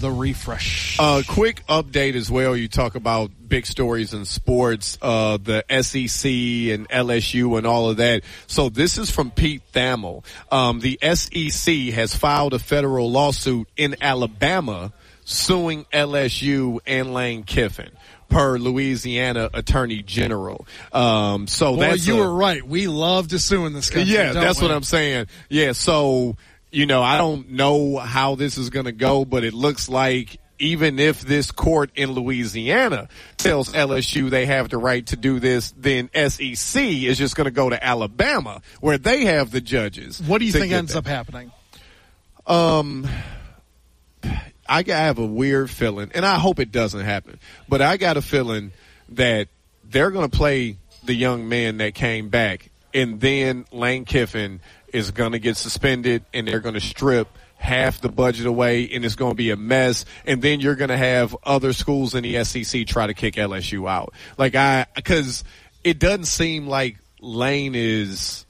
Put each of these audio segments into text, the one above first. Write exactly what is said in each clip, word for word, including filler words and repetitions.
the refresh. Uh, quick update as well. You talk about big stories in sports, uh, the S E C and L S U and all of that. So this is from Pete Thamel. Um, the S E C has filed a federal lawsuit in Alabama suing L S U and Lane Kiffin, per Louisiana Attorney General. Um, so Boy, that's you a, were right. We love to sue in this country. Yeah, don't that's we? what I'm saying. Yeah, so, you know, I don't know how this is going to go, but it looks like even if this court in Louisiana tells L S U they have the right to do this, then S E C is just going to go to Alabama where they have the judges. What do you think ends that. up happening? Um, I have a weird feeling, and I hope it doesn't happen, but I got a feeling that they're going to play the young man that came back, and then Lane Kiffin is going to get suspended, and they're going to strip half the budget away, and it's going to be a mess. And then you're going to have other schools in the S E C try to kick L S U out. Like I, because it doesn't seem like Lane is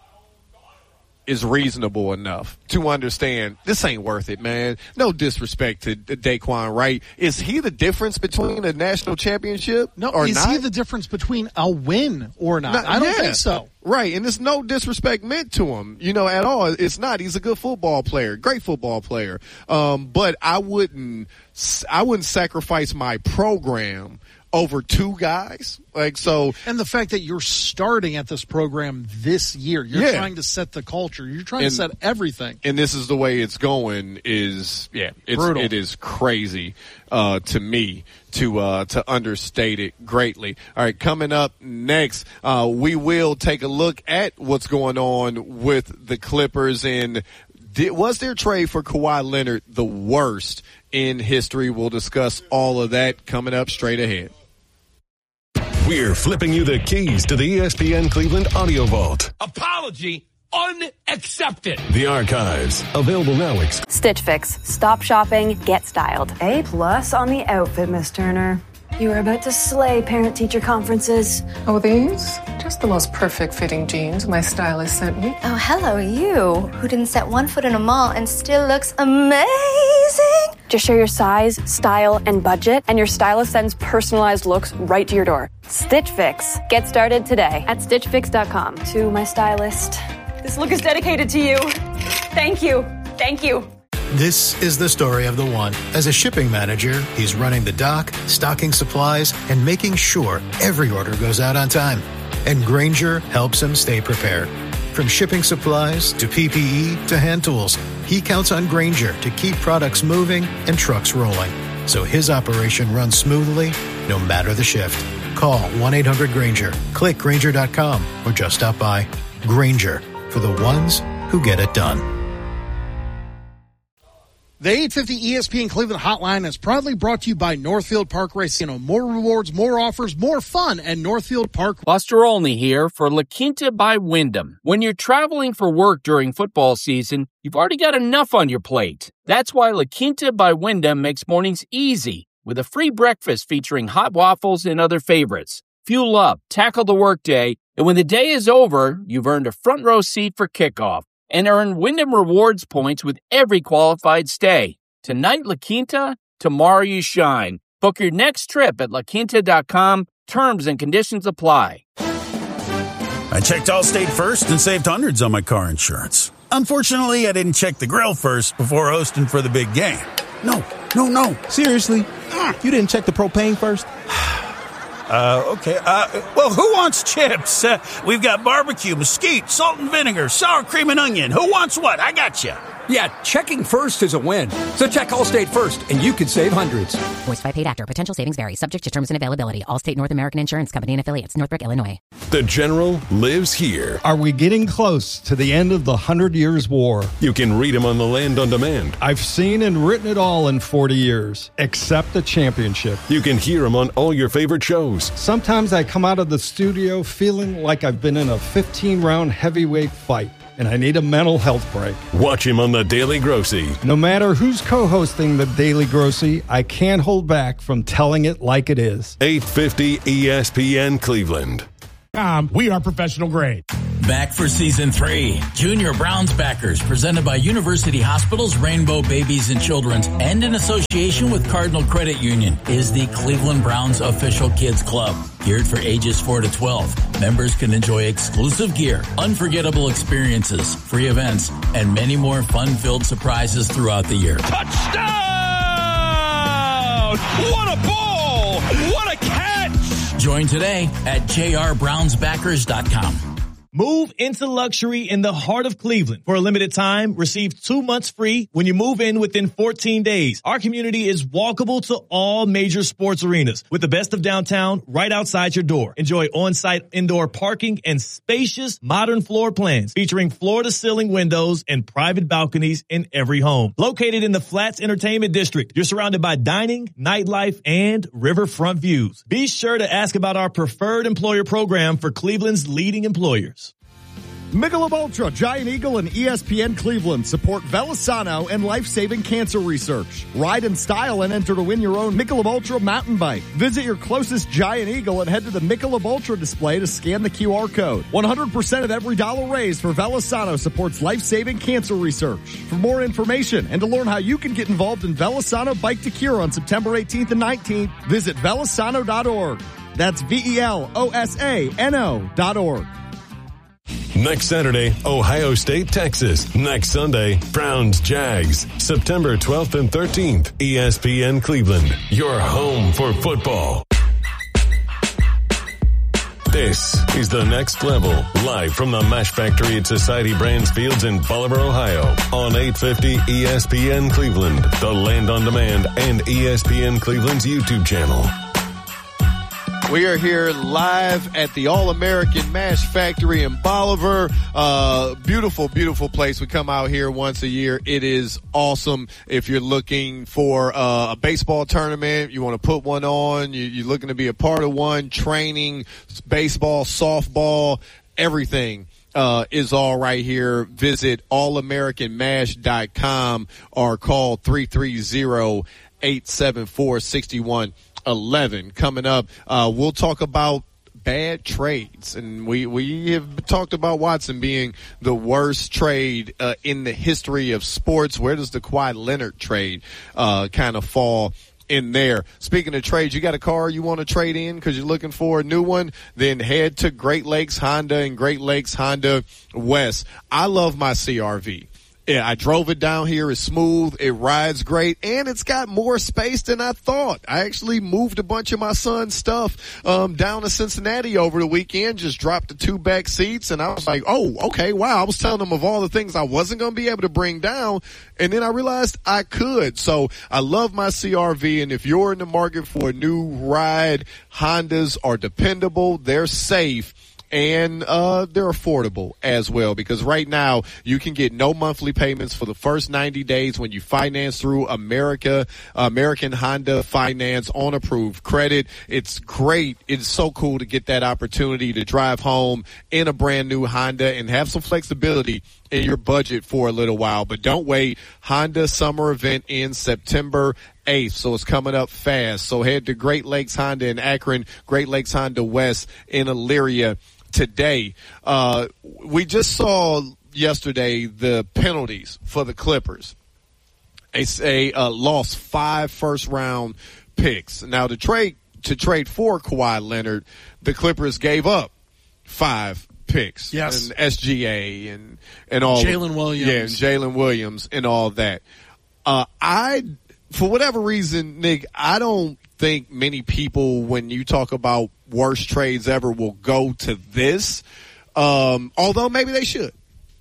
is reasonable enough to understand this ain't worth it, man. No disrespect to Daquan Wright. Is he the difference between a national championship No, or is not? he the difference between a win or not? Not- I don't yeah. think so. Right, and there's no disrespect meant to him, you know, at all. It's not. He's a good football player, great football player. Um, but I wouldn't, I wouldn't sacrifice my program over two guys. Like, so. And the fact that you're starting at this program this year, you're Yeah. trying to set the culture. You're trying And- to set everything. And this is the way it's going is, yeah, it's, Brutal. it is crazy, uh, to me to, uh, to understate it greatly. All right. Coming up next, uh, we will take a look at what's going on with the Clippers and did, was their trade for Kawhi Leonard the worst in history? We'll discuss all of that coming up straight ahead. We're flipping you the keys to the E S P N Cleveland Audio Vault. Apology unaccepted. The archives, available now. Ex- Stitch Fix. Stop shopping, get styled. A plus on the outfit, Miss Turner. You were about to slay parent-teacher conferences. Oh, these? Just the most perfect fitting jeans my stylist sent me. Oh, hello, you, who didn't set one foot in a mall and still looks amazing. Just share your size, style, and budget, and your stylist sends personalized looks right to your door. Stitch Fix. Get started today at stitch fix dot com. To my stylist. This look is dedicated to you. Thank you. Thank you. This is the story of the one. As a shipping manager, he's running the dock, stocking supplies, and making sure every order goes out on time. And Grainger helps him stay prepared. From shipping supplies to P P E to hand tools, he counts on Grainger to keep products moving and trucks rolling. So his operation runs smoothly, no matter the shift. Call one eight hundred Grainger, click Grainger dot com, or just stop by. Grainger, for the ones who get it done. The eight fifty E S P N Cleveland Hotline is proudly brought to you by Northfield Park Racing. More rewards, more offers, more fun at Northfield Park. Buster Olney here for La Quinta by Wyndham. When you're traveling for work during football season, you've already got enough on your plate. That's why La Quinta by Wyndham makes mornings easy with a free breakfast featuring hot waffles and other favorites. Fuel up, tackle the workday, and when the day is over, you've earned a front row seat for kickoff. And earn Wyndham Rewards points with every qualified stay. Tonight, La Quinta, tomorrow you shine. Book your next trip at la quinta dot com. Terms and conditions apply. I checked Allstate first and saved hundreds on my car insurance. Unfortunately, I didn't check the grill first before hosting for the big game. No, no, no. Seriously? You didn't check the propane first? Uh, okay. Uh, well, who wants chips? Uh, we've got barbecue, mesquite, salt and vinegar, sour cream and onion. Who wants what? I got you. Yeah, checking first is a win. So check Allstate first, and you could save hundreds. Voiced by paid actor. Potential savings vary. Subject to terms and availability. Allstate North American Insurance Company and affiliates. Northbrook, Illinois. The General lives here. Are we getting close to the end of the Hundred Years' War? You can read him on the Land on Demand. I've seen and written it all in forty years, except the championship. You can hear him on all your favorite shows. Sometimes I come out of the studio feeling like I've been in a fifteen-round heavyweight fight, and I need a mental health break. Watch him on The Daily Grossy. No matter who's co-hosting The Daily Grossy, I can't hold back from telling it like it is. eight fifty E S P N Cleveland. Um, we are professional grade. back for season three. Junior Browns Backers, presented by University Hospitals, Rainbow Babies and Children's, and in association with Cardinal Credit Union, is the Cleveland Browns official kids club. Geared for ages four to twelve. Members can enjoy exclusive gear, unforgettable experiences, free events, and many more fun-filled surprises throughout the year. Touchdown! What a ball! What a catch! Join today at j r browns backers dot com. Move into luxury in the heart of Cleveland. For a limited time, receive two months free when you move in within fourteen days. Our community is walkable to all major sports arenas with the best of downtown right outside your door. Enjoy on-site indoor parking and spacious modern floor plans featuring floor-to-ceiling windows and private balconies in every home. Located in the Flats Entertainment District, you're surrounded by dining, nightlife, and riverfront views. Be sure to ask about our preferred employer program for Cleveland's leading employers. Michelob Ultra, Giant Eagle, and E S P N Cleveland support Velisano and life-saving cancer research. Ride in style and enter to win your own Michelob Ultra mountain bike. Visit your closest Giant Eagle and head to the Michelob Ultra display to scan the Q R code. one hundred percent of every dollar raised for Velisano supports life-saving cancer research. For more information and to learn how you can get involved in Velisano Bike to Cure on September eighteenth and nineteenth, visit velisano dot org. That's V E L O S A N O dot org. Next Saturday, Ohio State, Texas. Next Sunday, Browns, Jags. September twelfth and thirteenth, E S P N Cleveland, your home for football. This is The Next Level, live from the Mash Factory at Society Brands Fields in Bolivar, Ohio, on eight fifty E S P N Cleveland, the Land on Demand, and E S P N Cleveland's YouTube channel. We are here live at the All-American Mash Factory in Bolivar. Uh, beautiful, beautiful place. We come out here once a year. It is awesome. If you're looking for uh, a baseball tournament, you want to put one on, you, you're looking to be a part of one, training, baseball, softball, everything. Uh, is all right here. Visit all american mash dot com or call three three zero, eight seven four, six one eleven. Coming up, uh, we'll talk about bad trades, and we we have talked about Watson being the worst trade uh, in the history of sports. Where does the Kawhi Leonard trade uh, kind of fall in there? Speaking of trades, you got a car you want to trade in because you're looking for a new one? Then head to Great Lakes Honda and Great Lakes Honda West. I love my C R V. Yeah, I drove it down here. It's smooth. It rides great. And it's got more space than I thought. I actually moved a bunch of my son's stuff um, down to Cincinnati over the weekend, just dropped the two back seats. And I was like, oh, okay, wow. I was telling them of all the things I wasn't going to be able to bring down. And then I realized I could. So I love my C R V. And if you're in the market for a new ride, Hondas are dependable. They're safe. And uh they're affordable as well, because right now you can get no monthly payments for the first ninety days when you finance through America, uh, American Honda Finance on approved credit. It's great. It's so cool to get that opportunity to drive home in a brand new Honda and have some flexibility in your budget for a little while. But don't wait. Honda summer event in September eighth, so it's coming up fast. So head to Great Lakes Honda in Akron, Great Lakes Honda West in Elyria today. Uh, we just saw yesterday the penalties for the Clippers. They say uh, lost five first round picks. Now to trade to trade for Kawhi Leonard, the Clippers gave up five picks. Yes, and S G A and and all Jalen Williams. Yeah, and Jalen Williams and all that. Uh, I, for whatever reason, Nick, I don't think many people, when you talk about worst trades ever, will go to this. Um, although maybe they should.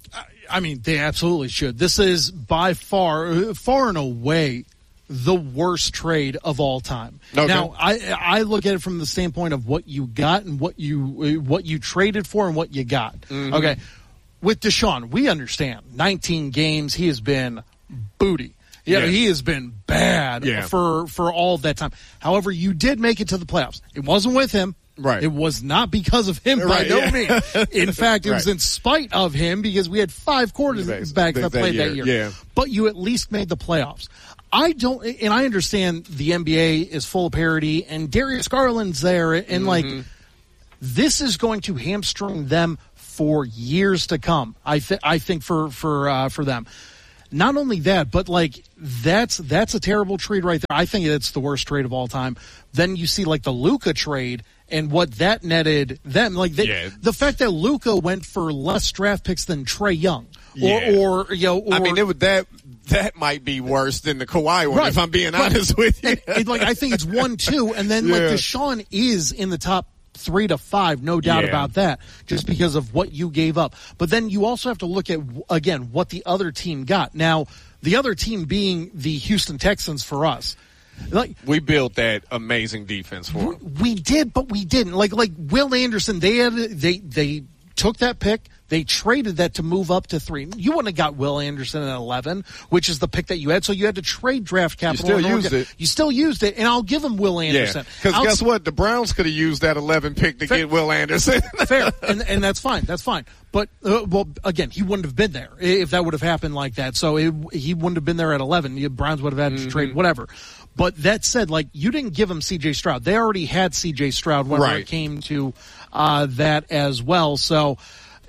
I mean, they absolutely should. This is by far, far and away, the worst trade of all time. Okay. Now, I I look at it from the standpoint of what you got and what you what you traded for and what you got. Mm-hmm. Okay, with Deshaun, we understand nineteen games. He has been booty. Yeah, yes. He has been bad yeah. for for all of that time. However, you did make it to the playoffs. It wasn't with him. Right. It was not because of him right, by no yeah. means. In fact, it right. was in spite of him, because we had five quarterbacks that, that played that year. that year. Yeah. But you at least made the playoffs. I don't, and I understand the N B A is full of parity, and Darius Garland's there, and mm-hmm. like, this is going to hamstring them for years to come. I th- I think for for uh, for them. Not only that, but like that's that's a terrible trade right there. I think it's the worst trade of all time. Then you see like the Luka trade and what that netted them. Like they, yeah. the fact that Luka went for less draft picks than Trae Young, or, yeah. or you know, or, I mean, it would that. That might be worse than the Kawhi one, right, if I'm being right. honest with you. it, it, like I think it's one, two, and then yeah. like Deshaun is in the top three to five, no doubt yeah. about that, just because of what you gave up. But then you also have to look at again what the other team got. Now, the other team being the Houston Texans for us. Like we built that amazing defense for them. We did, but we didn't. Like like Will Anderson, they had they they took that pick. They traded that to move up to three. You wouldn't have got Will Anderson at eleven, which is the pick that you had. So you had to trade draft capital. You still used it. You still used it, and I'll give him Will Anderson. Because I'll, guess what? The Browns could have used that eleven pick to fair, get Will Anderson. Fair, and and that's fine. That's fine. But uh, well, again, he wouldn't have been there if that would have happened like that. So it, he wouldn't have been there at eleven. The Browns would have had to mm-hmm. trade whatever. But that said, like you didn't give him C J Stroud. They already had C J Stroud when right. it came to uh, that as well. So.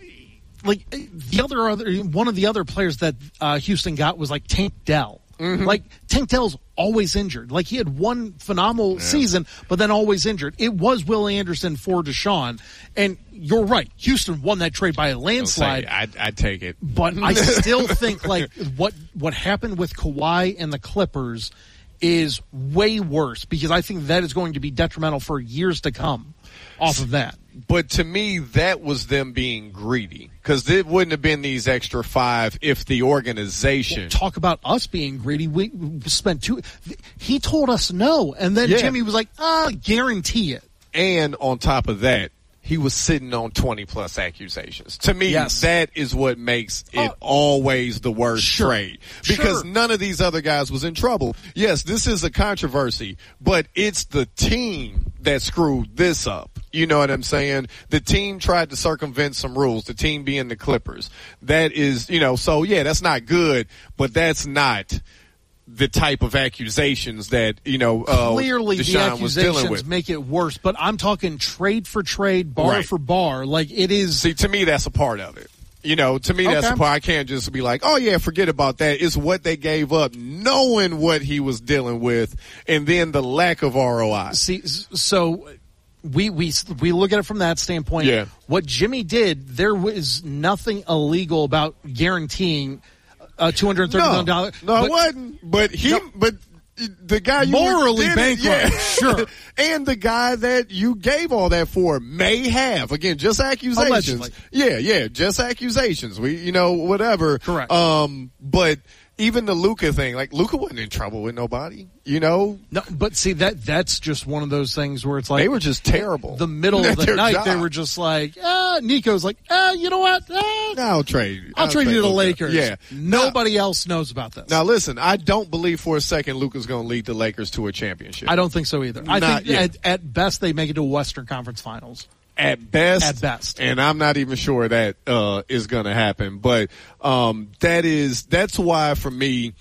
Like the other, other one of the other players that uh, Houston got was like Tank Dell. Mm-hmm. Like Tank Dell's always injured. Like he had one phenomenal yeah. season, but then always injured. It was Will Anderson for Deshaun, and you're right. Houston won that trade by a landslide. I'd, I'd take it, but I still think like what what happened with Kawhi and the Clippers is way worse because I think that is going to be detrimental for years to come off of that. But to me, that was them being greedy because it wouldn't have been these extra five if the organization. Well, talk about us being greedy. We spent two. He told us no, and then yeah. Jimmy was like, "Ah, guarantee it." And on top of that, he was sitting on twenty plus accusations. To me, yes. that is what makes it oh, always the worst sure, trade because sure. none of these other guys was in trouble. Yes, this is a controversy, but it's the team that screwed this up. You know what I'm saying? The team tried to circumvent some rules, the team being the Clippers. That is, you know, so yeah, that's not good, but that's not the type of accusations that, you know, uh, clearly Deshaun the accusations was dealing with. Make it worse, but I'm talking trade for trade, bar right. for bar. Like it is. See, to me, that's a part of it. You know, to me, that's okay. a part. I can't just be like, oh, yeah, forget about that. It's what they gave up, knowing what he was dealing with, and then the lack of R O I. See, so we we we look at it from that standpoint. Yeah. What Jimmy did, there was nothing illegal about guaranteeing uh, two hundred thirty no, million dollars. No, but, it wasn't. But he, no, but the guy you morally did bankrupt, it, yeah. sure. And the guy that you gave all that for may have, again, just accusations. Allegedly. Yeah, yeah, just accusations. We, you know, whatever. Correct. Um, but even the Luka thing, like Luka wasn't in trouble with nobody, you know? No, but see, that that's just one of those things where it's like. They were just terrible. The middle of the night, job. They were just like, ah, Nico's like, ah, you know what? Ah, I'll trade. I'll, I'll trade you to the Lakers. Yeah. Nobody now, else knows about this. Now, listen, I don't believe for a second Luka's going to lead the Lakers to a championship. I don't think so either. I Not think at, at best they make it to Western Conference Finals. At best, at best, and I'm not even sure that uh, is going to happen. But um, that is that's why for me,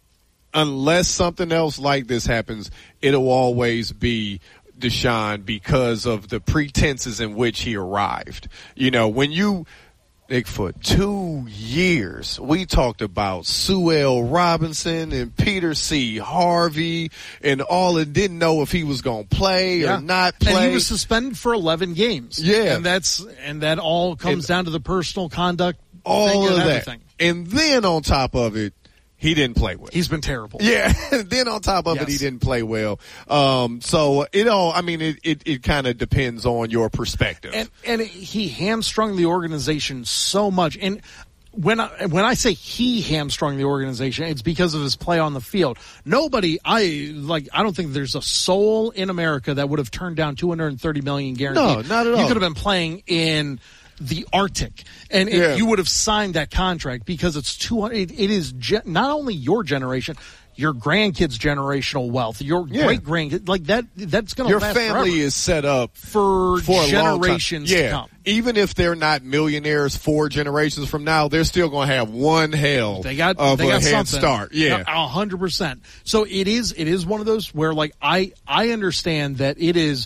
unless something else like this happens, it'll always be Deshaun because of the pretenses in which he arrived. You know, when you. Nick, for two years, we talked about Sue L. Robinson and Peter C. Harvey and all, and didn't know if he was going to play yeah. or not play. And he was suspended for eleven games. Yeah. And that's, and that all comes and down to the personal conduct all thing of and that. everything. And then on top of it, he didn't play well. He's been terrible. Yeah. Then on top of yes. it, he didn't play well. Um, so it all, I mean, it, it, it kind of depends on your perspective. And, and he hamstrung the organization so much. And when I, when I say he hamstrung the organization, it's because of his play on the field. Nobody, I like, I don't think there's a soul in America that would have turned down two hundred thirty million dollars guaranteed. No, not at all. You could have been playing in the Arctic, and yeah. you would have signed that contract because it's two hundred. It, it is ge- not only your generation, your grandkids' generational wealth, your yeah. great grandkids, like that. That's going to your last family forever. is set up for, for generations yeah. to come. Even if they're not millionaires four generations from now, they're still going to have one hell they got, of they a got head something. start. Yeah, a hundred percent. So it is. It is one of those where, like, I I understand that it is.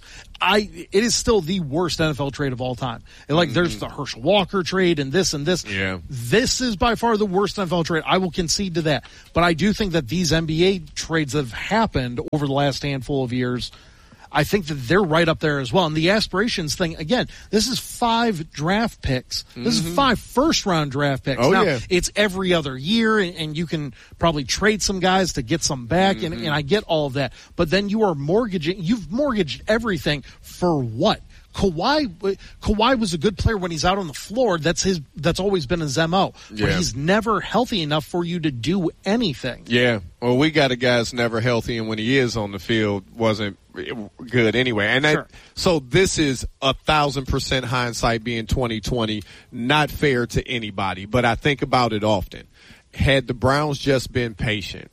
I it is still the worst N F L trade of all time. And like, mm-hmm. there's the Herschel Walker trade and this and this. Yeah. This is by far the worst N F L trade. I will concede to that. But I do think that these N B A trades that have happened over the last handful of years, I think that they're right up there as well. And the aspirations thing, again, this is five draft picks. Mm-hmm. This is five first-round draft picks. Oh, now, yeah. it's every other year, and, and you can probably trade some guys to get some back, mm-hmm. and, and I get all of that. But then you are mortgaging – you've mortgaged everything for what? Kawhi, Kawhi was a good player when he's out on the floor. That's his. That's always been his M O. But yeah. he's never healthy enough for you to do anything. Yeah. Well, we got a guy that's never healthy, and when he is on the field, wasn't good anyway. And that, sure. so this is a thousand percent hindsight being twenty twenty, not fair to anybody. But I think about it often. Had the Browns just been patient,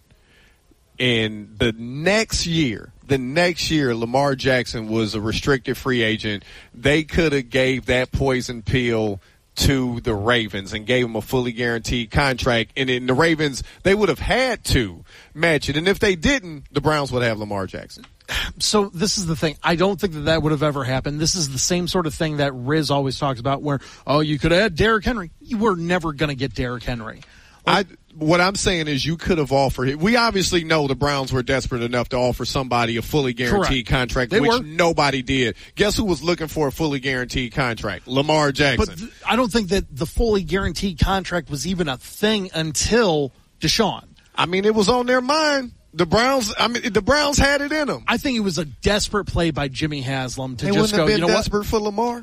and the next year. The next year, Lamar Jackson was a restricted free agent. They could have gave that poison pill to the Ravens and gave him a fully guaranteed contract. And then the Ravens, they would have had to match it. And if they didn't, the Browns would have Lamar Jackson. So this is the thing. I don't think that that would have ever happened. This is the same sort of thing that Riz always talks about where, oh, you could have had Derrick Henry. You were never going to get Derrick Henry. I, what I'm saying is you could have offered it. We obviously know the Browns were desperate enough to offer somebody a fully guaranteed Correct. contract, They which were. nobody did. Guess who was looking for a fully guaranteed contract? Lamar Jackson. But th- I don't think that the fully guaranteed contract was even a thing until Deshaun. I mean, it was on their mind. The Browns, I mean, the Browns had it in them. I think it was a desperate play by Jimmy Haslam to they just wouldn't go, have been you know desperate what? for Lamar.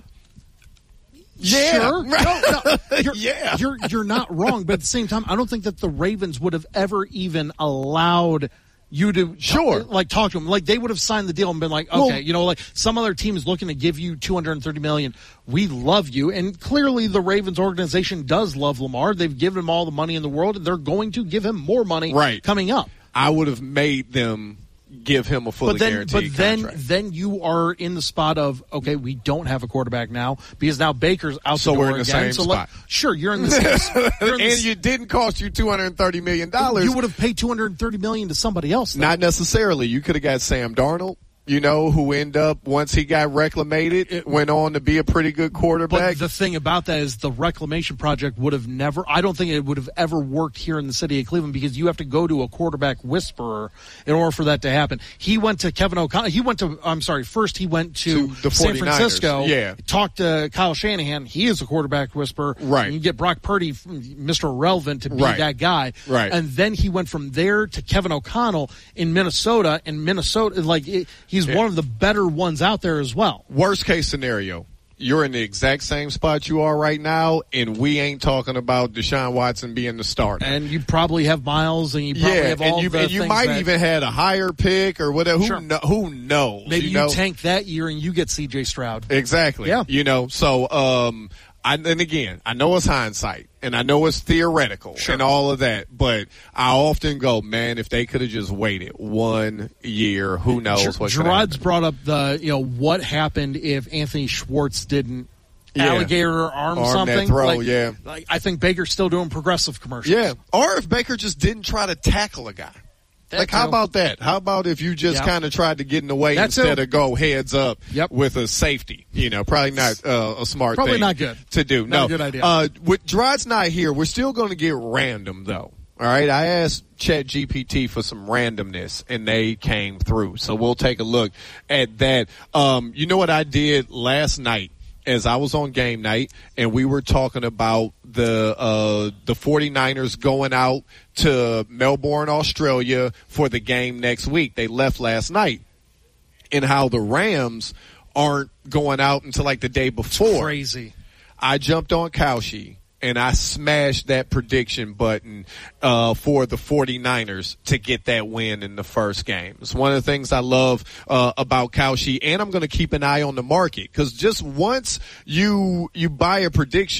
Yeah. Sure. No, no. You're, yeah. You're, you're not wrong. But at the same time, I don't think that the Ravens would have ever even allowed you to sure. talk, like talk to them. Like they would have signed the deal and been like, okay, well, you know, like some other team is looking to give you two hundred thirty million dollars. We love you. And clearly the Ravens organization does love Lamar. They've given him all the money in the world and they're going to give him more money right. coming up. I would have made them give him a fully but then, guaranteed but then, contract. then you are in the spot of, okay, we don't have a quarterback now because now Baker's out so the door we're in the again. same so spot. Like, sure, you're in the same you're in And the, you didn't cost you two hundred thirty million dollars. You would have paid two hundred thirty million dollars to somebody else. Though. Not necessarily. You could have got Sam Darnold. You know, who end up, once he got reclamated, it went on to be a pretty good quarterback. But the thing about that is the reclamation project would have never, I don't think it would have ever worked here in the city of Cleveland because you have to go to a quarterback whisperer in order for that to happen. He went to Kevin O'Connell. He went to, I'm sorry, first he went to, to the San Francisco. Yeah. Talked to Kyle Shanahan. He is a quarterback whisperer. Right. And you get Brock Purdy, Mister Irrelevant, to be right. that guy. Right. And then he went from there to Kevin O'Connell in Minnesota. And Minnesota, like, it, he's yeah. one of the better ones out there as well. Worst case scenario, you're in the exact same spot you are right now, and we ain't talking about Deshaun Watson being the starter. And you probably have Miles, and you probably yeah, have all and you, the and you things might that, even had a higher pick or whatever. Sure. Who, know, who knows? Maybe you, you know? tank that year and you get C J Stroud. Exactly. Yeah. You know, so um, I, and again, I know it's hindsight, and I know it's theoretical sure. and all of that, but I often go, man, if they could have just waited one year, who knows Ger- what's Gerard's brought up the, you know, what happened if Anthony Schwartz didn't yeah. alligator arm, arm something. That throw, like, yeah. Like, I think Baker's still doing progressive commercials. Yeah. Or if Baker just didn't try to tackle a guy. That like, too. how about that? How about if you just yep. kind of tried to get in the way that instead too. of go heads up yep. with a safety? You know, probably not uh, a smart probably thing not good. to do. Not no, a good idea. Uh, with Gerard's not here, we're still going to get random, though. All right, I asked ChatGPT for some randomness, and they came through. So we'll take a look at that. Um, you know what I did last night? As I was on game night and we were talking about the uh, the 49ers going out to Melbourne, Australia for the game next week. They left last night, and how the Rams aren't going out until like the day before. It's crazy. I jumped on Kalshi and I smashed that prediction button uh, for the 49ers to get that win in the first game. It's one of the things I love uh, about Kalshi, and I'm going to keep an eye on the market because just once you you buy a prediction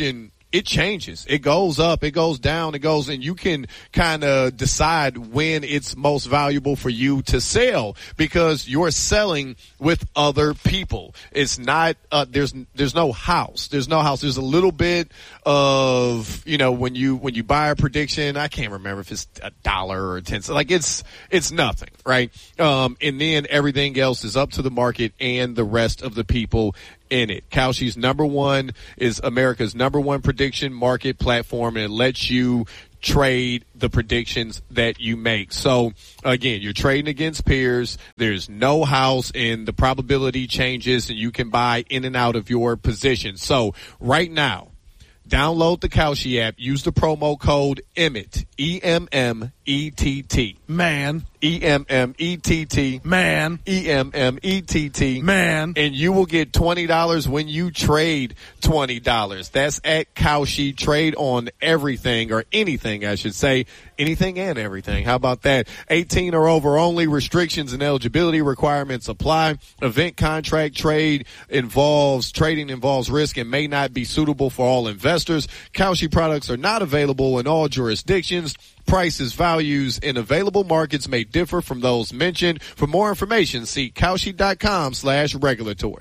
it changes. It goes up, it goes down, it goes, and you can kind of decide when it's most valuable for you to sell because you're selling with other people. It's not, uh, there's, there's no house. There's no house. There's a little bit of, you know, when you, when you buy a prediction, I can't remember if it's a dollar or ten cents. Like it's, it's nothing, right? Um, and then everything else is up to the market and the rest of the people in it. Kalshi's number one is America's number one prediction market platform, and it lets you trade the predictions that you make. So again, you're trading against peers. There's no house, and the probability changes, and you can buy in and out of your position. So right now, download the Kalshi app. Use the promo code Emmett, E M M E T T. Man. E M M E T T. Man. E M M E T T. Man. And you will get twenty dollars when you trade twenty dollars. That's at Kalshi. Trade on everything, or anything, I should say. Anything and everything. How about that? eighteen or over only. Restrictions and eligibility requirements apply. Event contract trade involves, trading involves risk and may not be suitable for all investors. Kalshi products are not available in all jurisdictions. Prices, values, and available markets may differ from those mentioned. For more information, see Kalshi.com slash regulatory.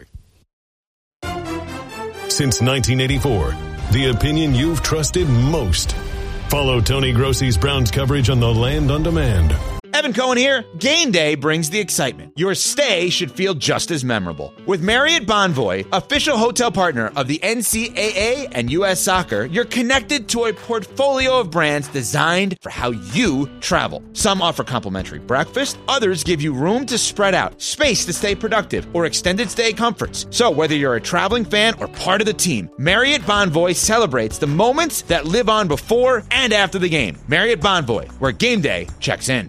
Since nineteen eighty-four, the opinion you've trusted most. Follow Tony Grossi's Browns coverage on the Land on Demand. Evan Cohen here. Game day brings the excitement. Your stay should feel just as memorable. With Marriott Bonvoy, official hotel partner of the N C double A and U S Soccer, you're connected to a portfolio of brands designed for how you travel. Some offer complimentary breakfast, others give you room to spread out, space to stay productive, or extended stay comforts. So whether you're a traveling fan or part of the team, Marriott Bonvoy celebrates the moments that live on before and after the game. Marriott Bonvoy, where game day checks in.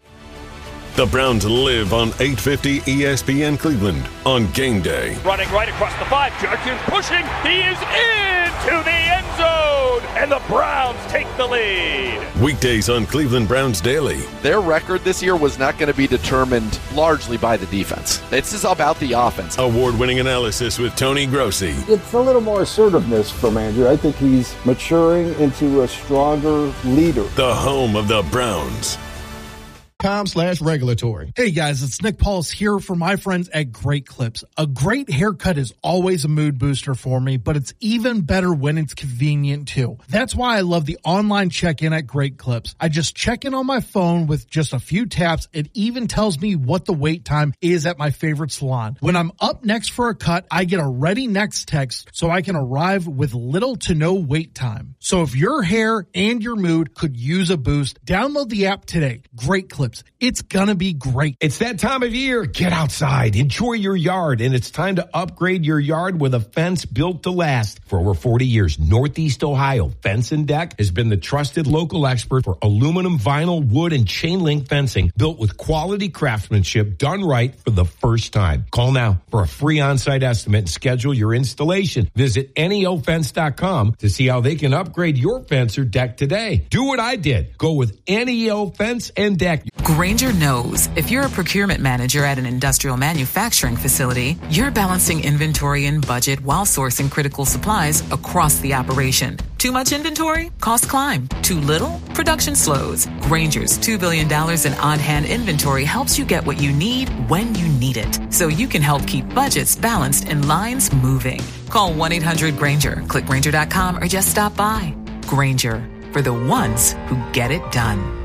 The Browns live on eight fifty E S P N Cleveland on game day. Running right across the five. Judkins pushing. He is into the end zone. And the Browns take the lead. Weekdays on Cleveland Browns Daily. Their record this year was not going to be determined largely by the defense. This is about the offense. Award-winning analysis with Tony Grossi. It's a little more assertiveness from Andrew. I think he's maturing into a stronger leader. The home of the Browns. Com slash regulatory. Hey guys, it's Nick Pauls here for my friends at Great Clips. A great haircut is always a mood booster for me, but it's even better when it's convenient too. That's why I love the online check-in at Great Clips. I just check in on my phone with just a few taps. It even tells me what the wait time is at my favorite salon. When I'm up next for a cut, I get a ready next text so I can arrive with little to no wait time. So if your hair and your mood could use a boost, download the app today. Great Clips. It's gonna be great. It's that time of year. Get outside, enjoy your yard, and it's time to upgrade your yard with a fence built to last. For over forty years, Northeast Ohio Fence and Deck has been the trusted local expert for aluminum, vinyl, wood, and chain link fencing built with quality craftsmanship done right for the first time. Call now for a free on-site estimate and schedule your installation. Visit N E O fence dot com to see how they can upgrade your fence or deck today. Do what I did. Go with N E O Fence and Deck. Grainger knows if you're a procurement manager at an industrial manufacturing facility, you're balancing inventory and budget while sourcing critical supplies across the operation. Too much inventory? Costs climb. Too little? Production slows. Grainger's two billion dollars in on-hand inventory helps you get what you need when you need it, so you can help keep budgets balanced and lines moving. Call one eight hundred Grainger, click Grainger dot com, or just stop by. Grainger, for the ones who get it done.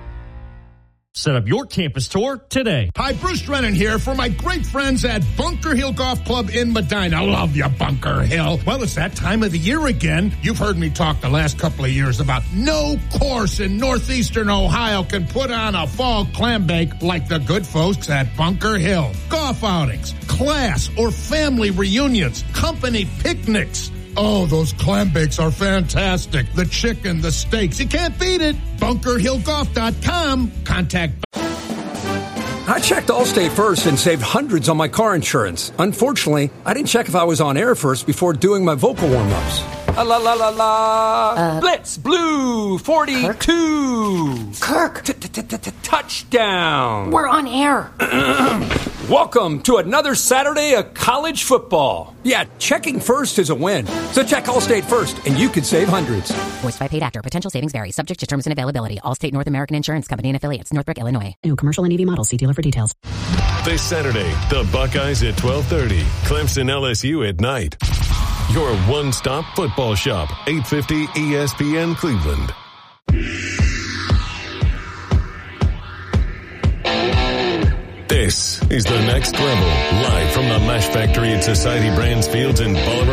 Set up your campus tour today. Hi, Bruce Drennan here for my great friends at Bunker Hill Golf Club in Medina. Love you, Bunker Hill. Well, it's that time of the year again. You've heard me talk the last couple of years about no course in northeastern Ohio can put on a fall clam bake like the good folks at Bunker Hill. Golf outings, class or family reunions, company picnics. Oh, those clam bakes are fantastic. The chicken, the steaks, you can't beat it. bunker hill golf dot com. Contact. I checked Allstate first and saved hundreds on my car insurance. Unfortunately, I didn't check if I was on air first before doing my vocal warm-ups. La la la la la. Uh, Blitz Blue forty-two. Kirk. Touchdown. We're on air. Welcome to another Saturday of college football. Yeah, checking first is a win. So check Allstate first, and you could save hundreds. Voiced by paid actor. Potential savings vary. Subject to terms and availability. Allstate North American Insurance Company and Affiliates. Northbrook, Illinois. New commercial and E V model. See dealer for details. This Saturday, the Buckeyes at twelve thirty. Clemson L S U at night. Your one-stop football shop. eight fifty E S P N Cleveland. This is The Next Level, live from the Mash Factory at Society Brands Fields in Bolivar,